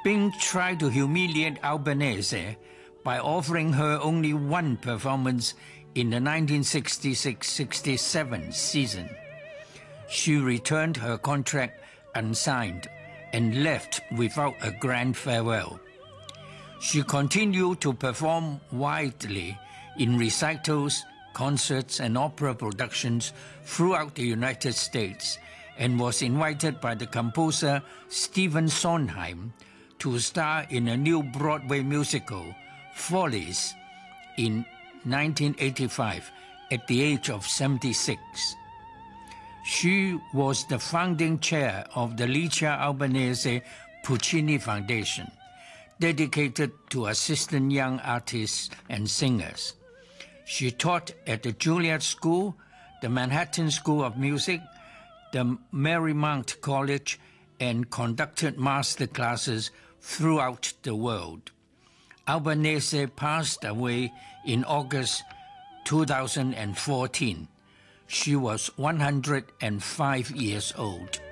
Bing tried to humiliate Albanese by offering her only one performance in the 1966-67 season. She returned her contract unsigned and left without a grand farewell. She continued to perform widely in recitals, concerts, and opera productions throughout the United States, and was invited by the composer Stephen Sondheim to star in a new Broadway musical, Follies, in 1985 at the age of 76. She was the founding chair of the Licia Albanese Puccini Foundation, dedicated to assistant young artists and singers. She taught at the Juilliard School, the Manhattan School of Music, the Marymount College, and conducted master classes throughout the world. Albanese passed away in August 2014. She was 105 years old.